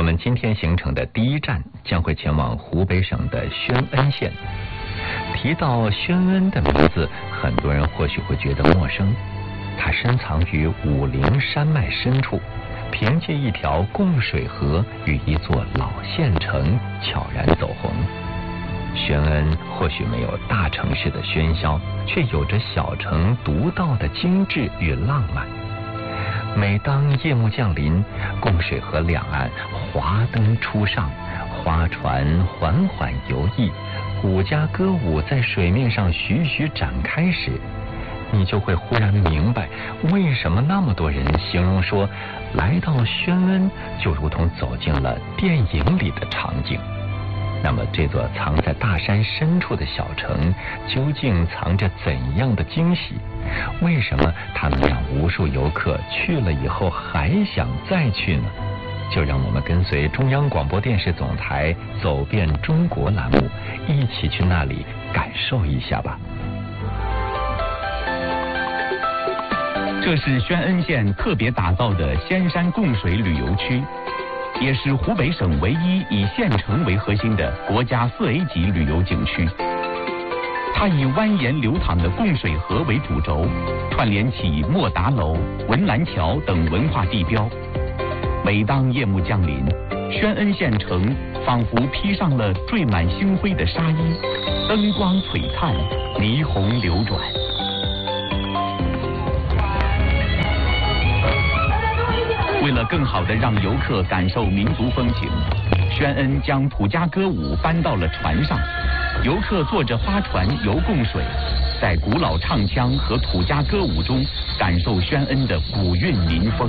们今天行程的第一站将会前往湖北省的宣恩县。提到宣恩的名字，很多人或许会觉得陌生。它深藏于武陵山脉深处，凭借一条供水河与一座老县城悄然走红。宣恩或许没有大城市的喧嚣，却有着小城独到的精致与浪漫。每当夜幕降临，供水河两岸华灯初上，花船缓缓游弋，古家歌舞在水面上徐徐展开时，你就会忽然明白，为什么那么多人形容说，来到宣恩就如同走进了电影里的场景。那么这座藏在大山深处的小城究竟藏着怎样的惊喜？为什么他们让无数游客去了以后还想再去呢？就让我们跟随中央广播电视总台走遍中国栏目，一起去那里感受一下吧。 这是宣恩县特别打造的仙山供水旅游区，也是湖北省唯一以县城为核心的国家4A 级旅游景区。它以蜿蜒流淌的供水河为主轴，串联起莫达楼、文澜桥等文化地标。每当夜幕降临，宣恩县城仿佛披上了缀满星辉的纱衣，灯光璀璨，霓虹流转。为了更好地让游客感受民族风情，宣恩将土家歌舞搬到了船上，游客坐着花船游供水，在古老唱腔和土家歌舞中感受宣恩的古韵民风。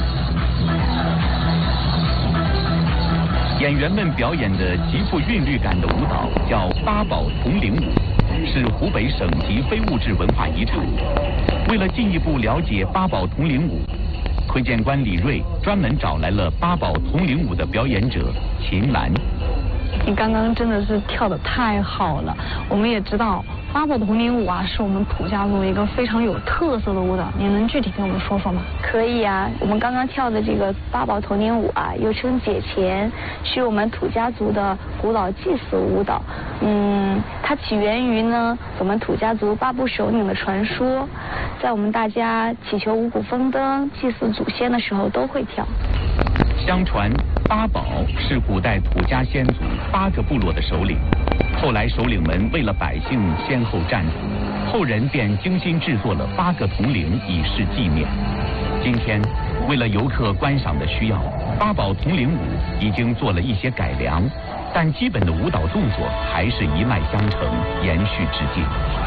演员们表演的极富韵律感的舞蹈叫八宝铜铃舞，是湖北省级非物质文化遗产。为了进一步了解八宝铜铃舞，推荐官李瑞专门找来了八宝铜铃舞的表演者秦岚。 你刚刚真的是跳得太好了。我们也知道八宝铜铃舞啊，是我们土家族一个非常有特色的舞蹈，你能具体跟我们说说吗？ 可以啊，我们刚刚跳的这个八宝铜铃舞啊，又称解钱，是我们土家族的古老祭祀舞蹈。它起源于呢我们土家族八部首领的传说，在我们大家祈求五谷丰登、祭祀祖先的时候都会跳。 相传八宝是古代土家先祖8个部落的首领，后来首领们为了百姓先后战死，后人便精心制作了8个铜铃以示纪念。今天为了游客观赏的需要，八宝铜铃舞已经做了一些改良，但基本的舞蹈动作还是一脉相承，延续至今。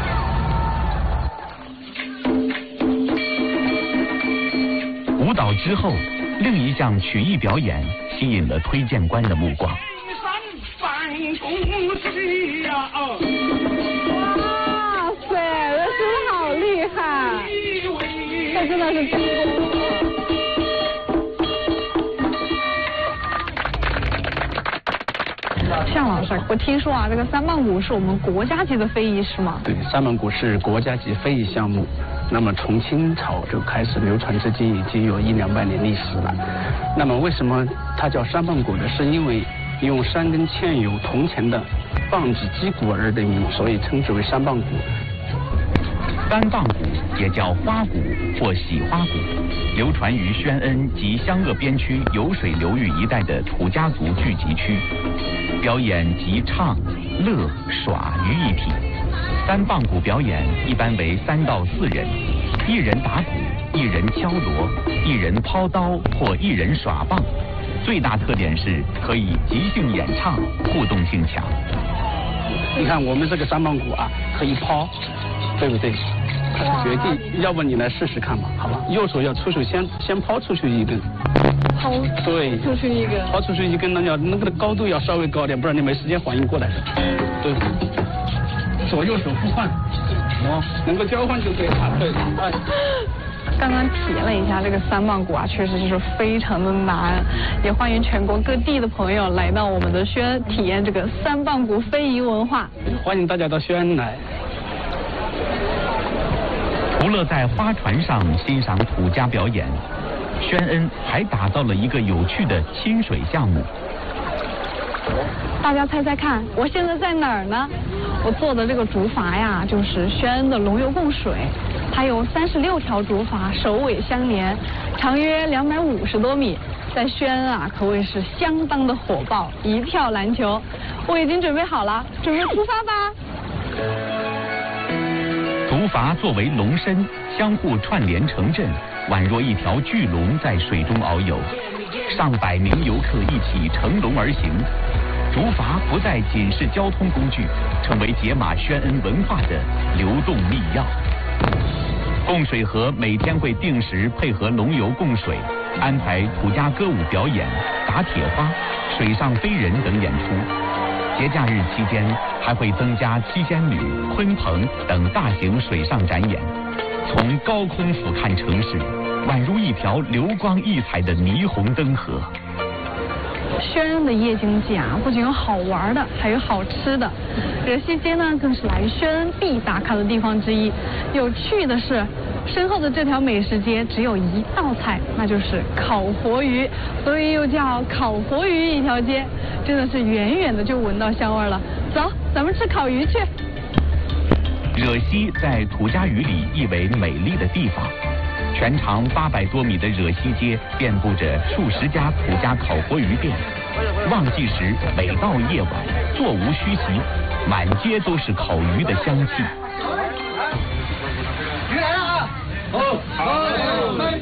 舞蹈之后，另一项曲艺表演吸引了推荐官的目光。 哇塞，这真的好厉害！这真的是真功夫。向老师，我听说啊，这个三棒鼓是我们国家级的非遗，是吗？ 对，三棒鼓是国家级非遗项目。那么从清朝就开始流传至今，已经有100-200年历史了。那么为什么它叫三棒鼓呢？是因为用3根嵌有铜钱的棒子击鼓而得名，所以称之为三棒鼓。 三棒鼓也叫花鼓或喜花鼓，流传于宣恩及湘鄂边区酉水流域一带的土家族聚集区，表演集唱、乐、耍于一体。三棒鼓表演一般为3到4人，1人打鼓，1人敲锣，1人抛刀或1人耍棒。最大特点是可以即兴演唱，互动性强。 你看我们这个三棒鼓啊，可以抛，对不对？它是绝地，要不你来试试看吧，好吧？右手要出手先抛出去1根， 抛对， 出去1根， 抛出去1根，那个高度要稍微高点，不然你没时间反应过来的。对，左右手互换，能够交换就可以了。对， 刚刚体验了一下这个三棒鼓啊，确实是非常的难，也欢迎全国各地的朋友来到我们的宣恩体验这个三棒鼓非遗文化。 欢迎大家到宣恩来。 除了在花船上欣赏土家表演， 宣恩还打造了一个有趣的亲水项目。 大家猜猜看，我现在在哪儿呢？我做的这个竹筏呀，就是宣恩的龙游贡水，它有36条竹筏，首尾相连，长约250多米，在宣恩啊可谓是相当的火爆，一票难求。我已经准备好了，准备出发吧。 竹筏作为龙身，相互串联成阵，宛若一条巨龙在水中遨游，上百名游客一起乘龙而行。竹筏不再仅是交通工具，成为解码宣恩文化的流动密钥。贡水河每天会定时配合龙游贡水，安排土家歌舞表演、打铁花、水上飞人等演出。节假日期间还会增加七仙女、鲲鹏等大型水上展演。从高空俯瞰城市，宛如一条流光溢彩的霓虹灯河。 宣恩的夜经济啊，不仅有好玩的，还有好吃的。惹西街呢，更是来宣恩必打卡的地方之一。有趣的是，身后的这条美食街只有一道菜，那就是烤活鱼，所以又叫烤活鱼一条街。真的是远远的就闻到香味了。走，咱们吃烤鱼去。 惹西在土家语里意为美丽的地方。全长800多米的惹西街遍布着数十家土家烤活鱼店，旺季时每到夜晚，座无虚席，满街都是烤鱼的香气。 鱼来了啊！好。